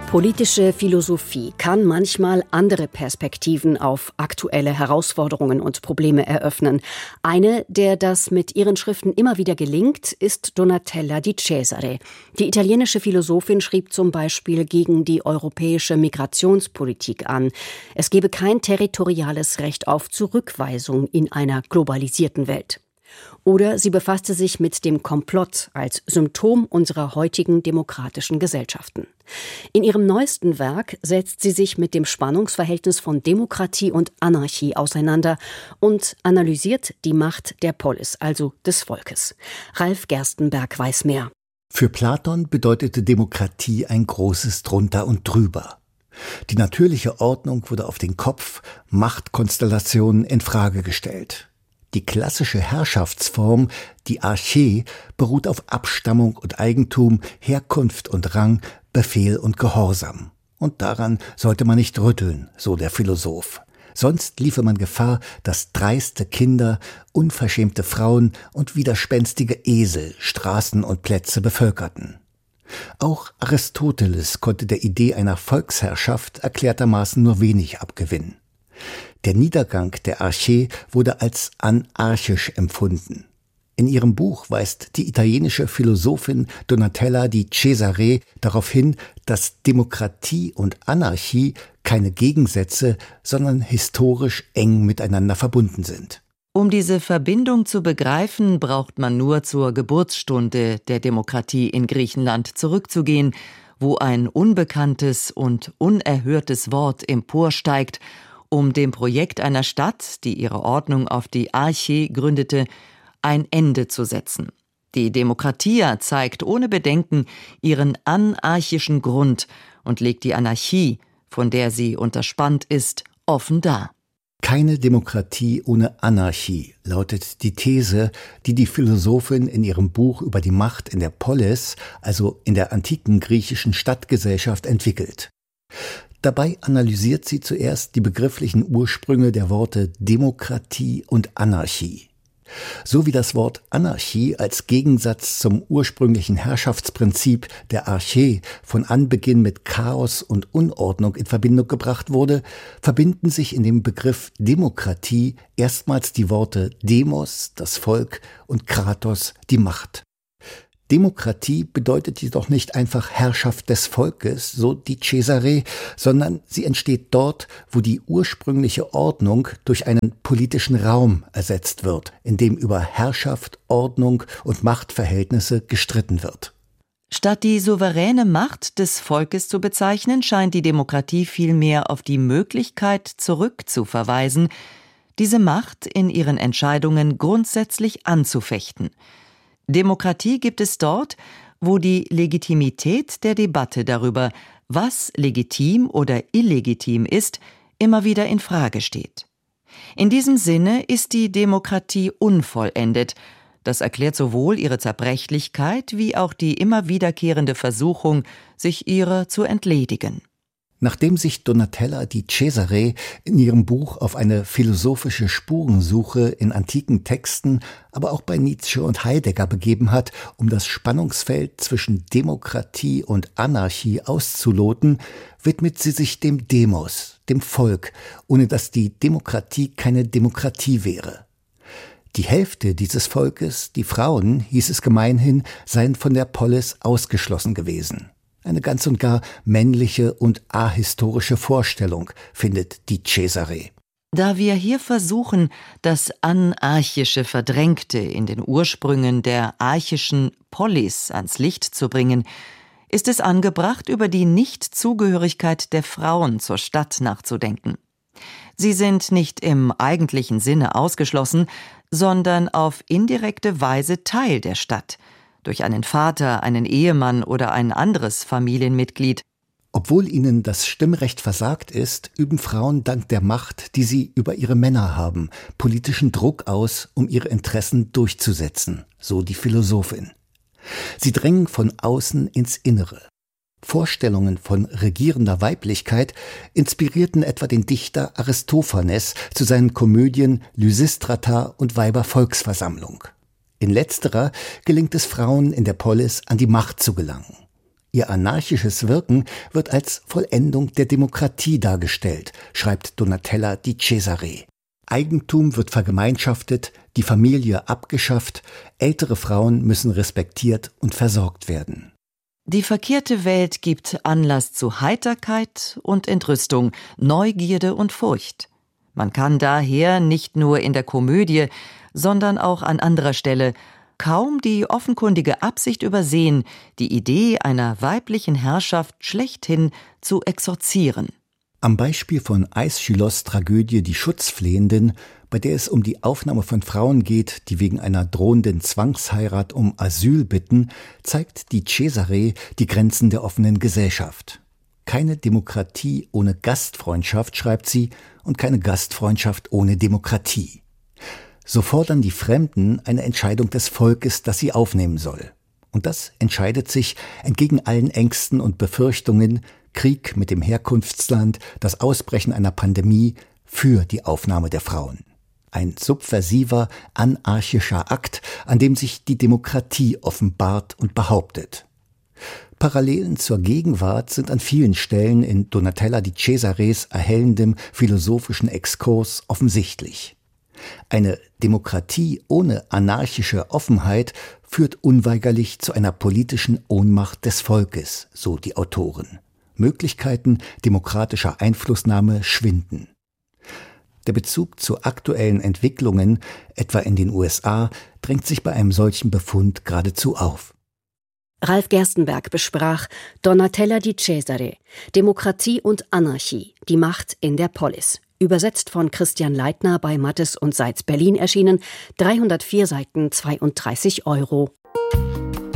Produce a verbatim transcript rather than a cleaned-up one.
Politische Philosophie kann manchmal andere Perspektiven auf aktuelle Herausforderungen und Probleme eröffnen. Eine, der das mit ihren Schriften immer wieder gelingt, ist Donatella di Cesare. Die italienische Philosophin schrieb zum Beispiel gegen die europäische Migrationspolitik an. Es gebe kein territoriales Recht auf Zurückweisung in einer globalisierten Welt. Oder sie befasste sich mit dem Komplott als Symptom unserer heutigen demokratischen Gesellschaften. In ihrem neuesten Werk setzt sie sich mit dem Spannungsverhältnis von Demokratie und Anarchie auseinander und analysiert die Macht der Polis, also des Volkes. Ralf Gerstenberg weiß mehr. Für Platon bedeutete Demokratie ein großes Drunter und Drüber. Die natürliche Ordnung wurde auf den Kopf, Machtkonstellationen in Frage gestellt. Die klassische Herrschaftsform, die Archä, beruht auf Abstammung und Eigentum, Herkunft und Rang, Befehl und Gehorsam. Und daran sollte man nicht rütteln, so der Philosoph. Sonst liefe man Gefahr, dass dreiste Kinder, unverschämte Frauen und widerspenstige Esel Straßen und Plätze bevölkerten. Auch Aristoteles konnte der Idee einer Volksherrschaft erklärtermaßen nur wenig abgewinnen. Der Niedergang der Archä wurde als anarchisch empfunden. In ihrem Buch weist die italienische Philosophin Donatella di Cesare darauf hin, dass Demokratie und Anarchie keine Gegensätze, sondern historisch eng miteinander verbunden sind. Um diese Verbindung zu begreifen, braucht man nur zur Geburtsstunde der Demokratie in Griechenland zurückzugehen, wo ein unbekanntes und unerhörtes Wort emporsteigt, um dem Projekt einer Stadt, die ihre Ordnung auf die Archä gründete, ein Ende zu setzen. Die Demokratia zeigt ohne Bedenken ihren anarchischen Grund und legt die Anarchie, von der sie unterspannt ist, offen dar. Keine Demokratie ohne Anarchie, lautet die These, die die Philosophin in ihrem Buch über die Macht in der Polis, also in der antiken griechischen Stadtgesellschaft, entwickelt. Dabei analysiert sie zuerst die begrifflichen Ursprünge der Worte Demokratie und Anarchie. So wie das Wort Anarchie als Gegensatz zum ursprünglichen Herrschaftsprinzip der Archä von Anbeginn mit Chaos und Unordnung in Verbindung gebracht wurde, verbinden sich in dem Begriff Demokratie erstmals die Worte Demos, das Volk, und Kratos, die Macht. Demokratie bedeutet jedoch nicht einfach Herrschaft des Volkes, so die Cesare, sondern sie entsteht dort, wo die ursprüngliche Ordnung durch einen politischen Raum ersetzt wird, in dem über Herrschaft, Ordnung und Machtverhältnisse gestritten wird. Statt die souveräne Macht des Volkes zu bezeichnen, scheint die Demokratie vielmehr auf die Möglichkeit zurückzuverweisen, diese Macht in ihren Entscheidungen grundsätzlich anzufechten. Demokratie gibt es dort, wo die Legitimität der Debatte darüber, was legitim oder illegitim ist, immer wieder in Frage steht. In diesem Sinne ist die Demokratie unvollendet. Das erklärt sowohl ihre Zerbrechlichkeit wie auch die immer wiederkehrende Versuchung, sich ihrer zu entledigen. Nachdem sich Donatella di Cesare in ihrem Buch auf eine philosophische Spurensuche in antiken Texten, aber auch bei Nietzsche und Heidegger begeben hat, um das Spannungsfeld zwischen Demokratie und Anarchie auszuloten, widmet sie sich dem Demos, dem Volk, ohne dass die Demokratie keine Demokratie wäre. Die Hälfte dieses Volkes, die Frauen, hieß es gemeinhin, seien von der Polis ausgeschlossen gewesen. Eine ganz und gar männliche und ahistorische Vorstellung, findet die Cesare. Da wir hier versuchen, das Anarchische Verdrängte in den Ursprüngen der archischen Polis ans Licht zu bringen, ist es angebracht, über die Nichtzugehörigkeit der Frauen zur Stadt nachzudenken. Sie sind nicht im eigentlichen Sinne ausgeschlossen, sondern auf indirekte Weise Teil der Stadt, durch einen Vater, einen Ehemann oder ein anderes Familienmitglied. Obwohl ihnen das Stimmrecht versagt ist, üben Frauen dank der Macht, die sie über ihre Männer haben, politischen Druck aus, um ihre Interessen durchzusetzen, so die Philosophin. Sie drängen von außen ins Innere. Vorstellungen von regierender Weiblichkeit inspirierten etwa den Dichter Aristophanes zu seinen Komödien Lysistrata und Weibervolksversammlung. In letzterer gelingt es Frauen in der Polis, an die Macht zu gelangen. Ihr anarchisches Wirken wird als Vollendung der Demokratie dargestellt, schreibt Donatella Di Cesare. Eigentum wird vergemeinschaftet, die Familie abgeschafft, ältere Frauen müssen respektiert und versorgt werden. Die verkehrte Welt gibt Anlass zu Heiterkeit und Entrüstung, Neugierde und Furcht. Man kann daher nicht nur in der Komödie, sondern auch an anderer Stelle kaum die offenkundige Absicht übersehen, die Idee einer weiblichen Herrschaft schlechthin zu exorzieren. Am Beispiel von Aeschylos' Tragödie Die Schutzflehenden, bei der es um die Aufnahme von Frauen geht, die wegen einer drohenden Zwangsheirat um Asyl bitten, zeigt Di Cesare die Grenzen der offenen Gesellschaft. Keine Demokratie ohne Gastfreundschaft, schreibt sie, und keine Gastfreundschaft ohne Demokratie. So fordern die Fremden eine Entscheidung des Volkes, das sie aufnehmen soll. Und das entscheidet sich entgegen allen Ängsten und Befürchtungen, Krieg mit dem Herkunftsland, das Ausbrechen einer Pandemie, für die Aufnahme der Frauen. Ein subversiver, anarchischer Akt, an dem sich die Demokratie offenbart und behauptet. Parallelen zur Gegenwart sind an vielen Stellen in Donatella Di Cesares erhellendem philosophischen Exkurs offensichtlich. Eine Demokratie ohne anarchische Offenheit führt unweigerlich zu einer politischen Ohnmacht des Volkes, so die Autoren. Möglichkeiten demokratischer Einflussnahme schwinden. Der Bezug zu aktuellen Entwicklungen, etwa in den U S A, drängt sich bei einem solchen Befund geradezu auf. Ralf Gerstenberg besprach Donatella Di Cesare, Demokratie und Anarchie, die Macht in der Polis. Übersetzt von Christian Leitner, bei Mattes und Seitz Berlin erschienen, dreihundertvier Seiten, zweiunddreißig Euro.